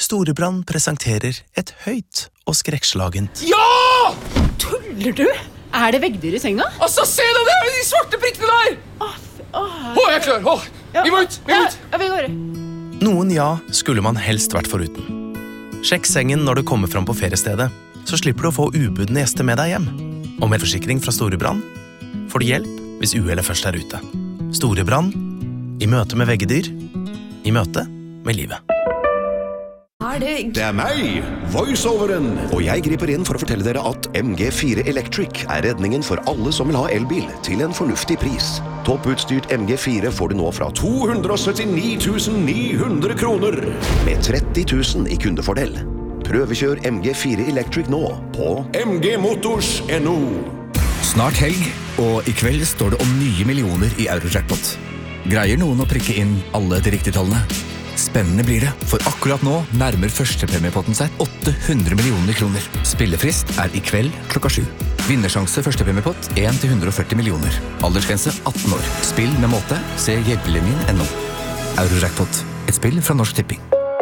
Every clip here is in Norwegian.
Storebrand presenterer et høyt og skrekkslagent. Ja! Tuller du? Er det veggdyr i senga? Altså, se det der, de svarte prikkene der! Jeg er klar, vi må ut, Ja, vi går. Noen skulle man helst vært foruten. Sjekk sengen når du kommer fram på feriestedet, så slipper du å få ubudne gjester med deg hjem. Og med forsikring fra Storebrand får du hjelp hvis uhellet først er ute. Storebrand, i møte med veggedyr, i møte med livet. Det er meg, voiceoveren, og jeg griper inn for å fortelle dere at MG4 Electric er redningen for alle som vil ha elbil til en fornuftig pris. Topputstyrt MG4 får du nå fra 279 900 kroner, med 30 000 i kundefordel. Prøvekjør MG4 Electric nå på mgmotors.no. Snart helg, og i kveld står det om nye millioner i Eurojackpot. Greier noen å prikke inn alle de riktige tallene? Spennende blir det, for akkurat nå nærmer førstepremiepotten seg 800 millioner kroner. Spillefrist er i kveld klokka 7. Vinnersjanse førstepremiepott 1-140 millioner. Aldersgrense 18 år. Spill med måte. Se hjelpelinjen.no. Eurojackpot. Et spill fra Norsk Tipping.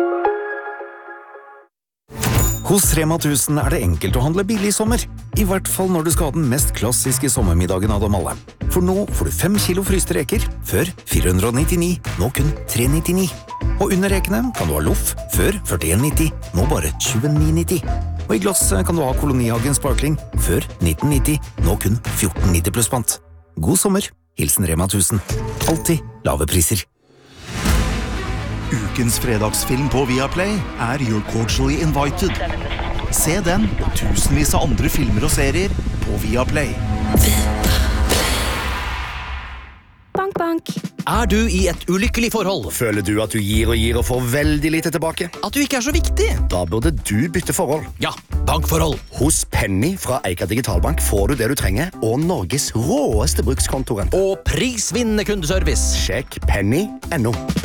Hos Rema 1000 er det enkelt å handle billig i sommer. I hvert fall når du skal ha den mest klassiske sommermiddagen av dem alle. For nå får du 5 kilo fryste reker, før 499, nå kun 399. Og under rekene kan du ha loff, før 41,90, nå bare 29,90. Og i glass kan du ha Kolonihagen Sparkling, før 1990, nå kun 14,90 pluss pant. God sommer, hilsen Rema 1000. Alltid lave priser. Ukens fredagsfilm på Viaplay er You're Cordially Invited. Se den og tusenvis av andre filmer og serier på Viaplay. Bank, bank. Er du i et ulykkelig forhold? Føler du at du gir og får veldig lite tilbake? At du ikke er så viktig? Da burde du bytte forhold. Ja, bankforhold. Hos Penny fra Eika Digitalbank får du det du trenger, og Norges råeste brukskontoren. Og prisvinnende kundeservice. Sjekk penny.no.